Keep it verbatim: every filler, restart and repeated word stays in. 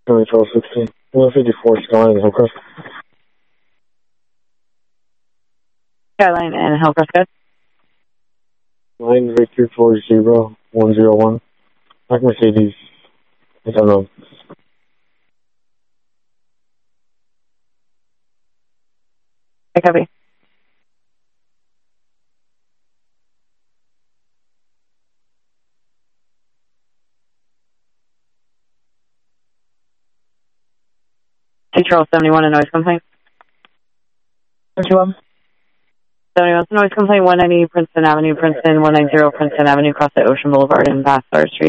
County twelve sixteen. one fifty-four Skyline, Hillcrest. Skyline and Hillcrest, good. Nine Victor four zero one zero one. Black Mercedes. I don't know. I copy. Control seventy-one, a noise complaint. seventy-one. seventy-one, noise complaint, one ninety Princeton Avenue, Princeton, one ninety Princeton Avenue, across the Ocean Boulevard and Vassar Street.